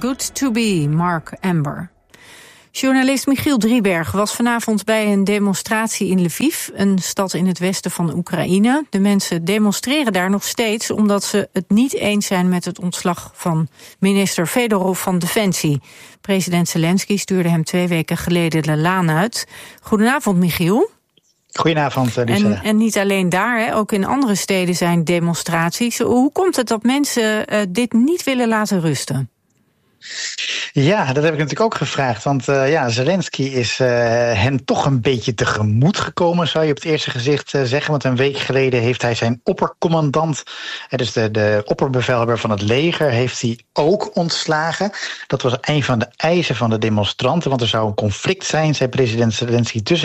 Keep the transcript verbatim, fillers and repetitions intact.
Good to be, Mark Amber. Journalist Michiel Drieberg was vanavond bij een demonstratie in Lviv, een stad in het westen van Oekraïne. De mensen demonstreren daar nog steeds omdat ze het niet eens zijn met het ontslag van minister Fedorov van Defensie. President Zelensky stuurde hem twee weken geleden de laan uit. Goedenavond, Michiel. Goedenavond, Lisa. En, en niet alleen daar, hè, ook in andere steden zijn demonstraties. Hoe komt het dat mensen uh, dit niet willen laten rusten? Ja, dat heb ik natuurlijk ook gevraagd. Want uh, ja, Zelensky is uh, hen toch een beetje tegemoet gekomen, zou je op het eerste gezicht uh, zeggen. Want een week geleden heeft hij zijn oppercommandant, uh, dus de, de opperbevelhebber van het leger, heeft hij ook ontslagen. Dat was een van de eisen van de demonstranten, want er zou een conflict zijn, zei president Zelensky, tussen